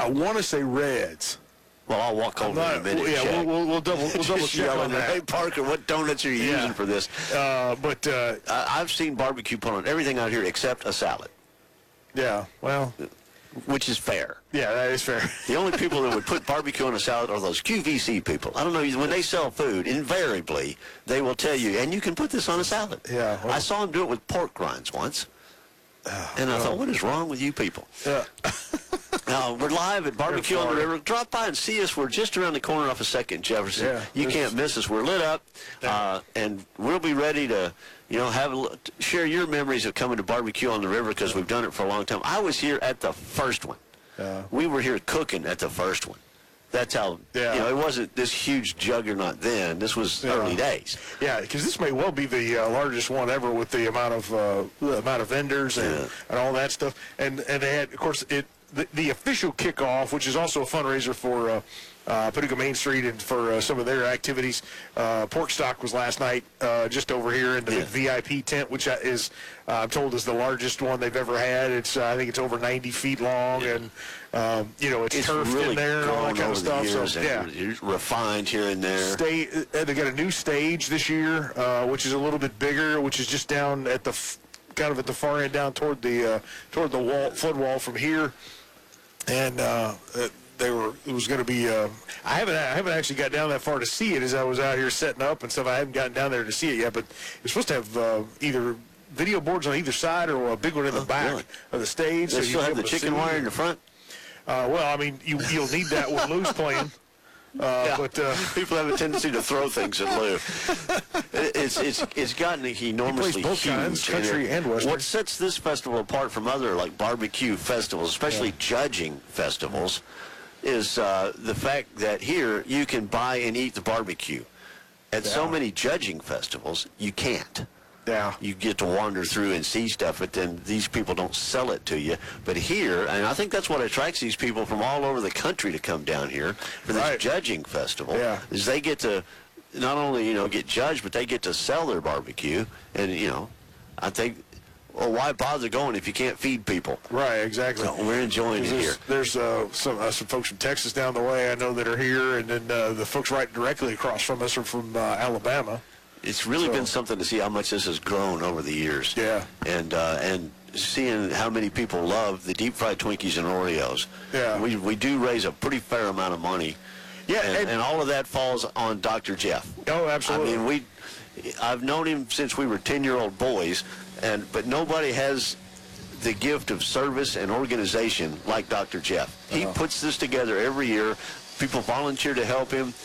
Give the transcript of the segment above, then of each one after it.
I want to say Reds. Well, I'll walk over in a minute. Yeah, we'll double check on that. Hey, Parker, what donuts are you using for this? I've seen barbecue put on everything out here except a salad. Yeah, well, which is fair. Yeah, that is fair. The only people that would put barbecue on a salad are those QVC people. I don't know, when they sell food, invariably, they will tell you, and you can put this on a salad. Yeah. Well, I saw them do it with pork rinds once. And I thought, what is wrong with you people? Yeah. We're live at Barbecue on the River. Drop by and see us. We're just around the corner off of 2nd and Jefferson. Yeah, you can't miss us. We're lit up, and we'll be ready to, share your memories of coming to Barbecue on the River because we've done it for a long time. I was here at the first one. We were here cooking at the first one. That's how, it wasn't this huge juggernaut then. This was early days. Yeah, because this may well be the largest one ever with the amount of vendors and all that stuff. And they had, of course, the official kickoff, which is also a fundraiser for Paducah Main Street and for some of their activities. Pork Stock was last night just over here in the VIP tent, which is, I'm told, is the largest one they've ever had. It's I think it's over 90 feet long, and it's turfed really in there and all that kind of stuff. So refined here and there. They got a new stage this year, which is a little bit bigger, which is just down at the kind of at the far end, down toward the flood wall from here, and it was going to be. I haven't actually got down that far to see it as I was out here setting up and stuff. I haven't gotten down there to see it yet, but it's supposed to have either video boards on either side or a big one in the back of the stage. They still have the chicken wire in the front. Well, I mean, you'll need that with Lou's playing. But people have a tendency to throw things at Lou. It's gotten enormously huge. Kinds, country and western. What sets this festival apart from other barbecue festivals, especially judging festivals, is the fact that here you can buy and eat the barbecue. At so many judging festivals, you can't. Yeah. You get to wander through and see stuff, but then these people don't sell it to you. But here, and I think that's what attracts these people from all over the country to come down here for this judging festival, is they get to not only, get judged, but they get to sell their barbecue. And, I think, well, why bother going if you can't feed people? Right, exactly. So we're enjoying it here. There's some folks from Texas down the way I know that are here, and then the folks right directly across from us are from Alabama. It's really been something to see how much this has grown over the years. Yeah. And seeing how many people love the deep fried Twinkies and Oreos. Yeah. We do raise a pretty fair amount of money. Yeah. And all of that falls on Dr. Jeff. Oh, absolutely. I mean, I've known him since we were 10-year-old boys, but nobody has the gift of service and organization like Dr. Jeff. He puts this together every year. People volunteer to help him.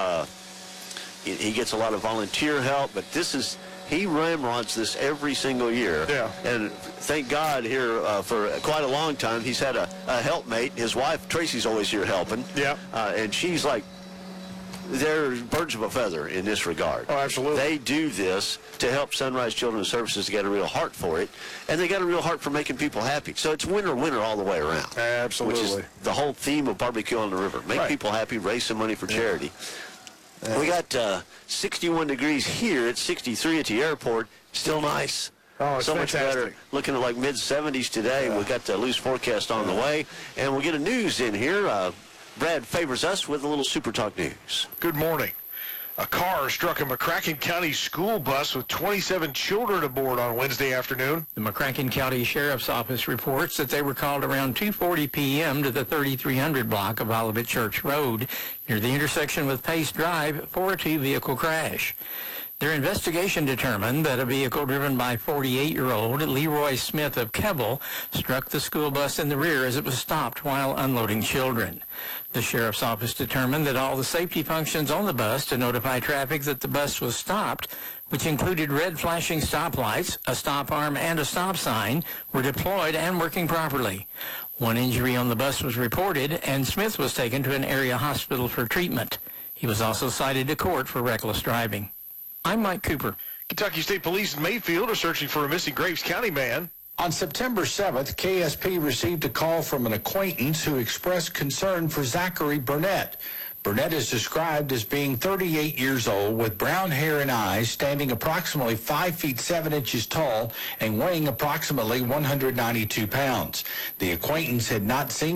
He gets a lot of volunteer help, but he ramrods this every single year. Yeah. And thank God here for quite a long time, he's had a helpmate. His wife, Tracy's always here helping. Yeah. And she's they're birds of a feather in this regard. Oh, absolutely. They do this to help Sunrise Children's Services to get a real heart for it, and they got a real heart for making people happy. So it's winner all the way around. Absolutely. Which is the whole theme of Barbecue on the River. Make people happy, raise some money for charity. We got 61 degrees here. It's 63 at the airport. Still nice. Oh, it's so much fantastic. better. Looking at mid-70s today. We've got the loose forecast on the way. And we'll get a news in here. Brad favors us with a little Super Talk News. Good morning. A car struck a McCracken County school bus with 27 children aboard on Wednesday afternoon. The McCracken County Sheriff's Office reports that they were called around 2:40 p.m. to the 3300 block of Olivet Church Road near the intersection with Pace Drive for a two-vehicle crash. Their investigation determined that a vehicle driven by 48-year-old Leroy Smith of Keble struck the school bus in the rear as it was stopped while unloading children. The Sheriff's Office determined that all the safety functions on the bus to notify traffic that the bus was stopped, which included red flashing stoplights, a stop arm, and a stop sign, were deployed and working properly. One injury on the bus was reported, and Smith was taken to an area hospital for treatment. He was also cited to court for reckless driving. I'm Mike Cooper. Kentucky State Police in Mayfield are searching for a missing Graves County man. On September 7th, KSP received a call from an acquaintance who expressed concern for Zachary Burnett. Burnett is described as being 38 years old with brown hair and eyes, standing approximately 5 feet 7 inches tall and weighing approximately 192 pounds. The acquaintance had not seen